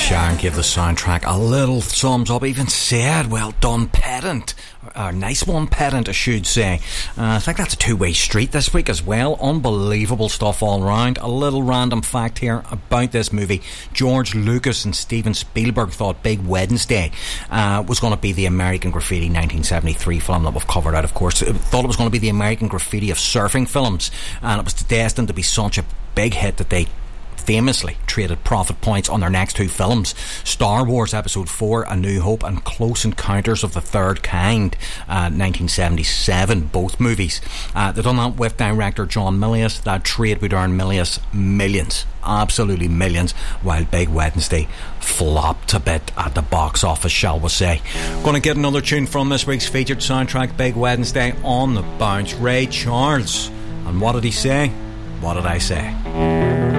Sharon gave the soundtrack a little thumbs up, even said, well done, pedant. Nice one, pedant, I should say. I think that's a two-way street this week as well. Unbelievable stuff all round. A little random fact here about this movie. George Lucas and Steven Spielberg thought Big Wednesday was going to be the American Graffiti 1973 film that we've covered out, of course. Thought it was going to be the American Graffiti of surfing films, and it was destined to be such a big hit that they famously traded profit points on their next two films, Star Wars Episode 4 A New Hope and Close Encounters of the Third Kind, 1977, both movies. They done that with director John Milius. That trade would earn Milius millions, absolutely millions, while Big Wednesday flopped a bit at the box office, shall we say. Gonna get another tune from this week's featured soundtrack, Big Wednesday, on the bounce. Ray Charles, and what did he say? What did I say?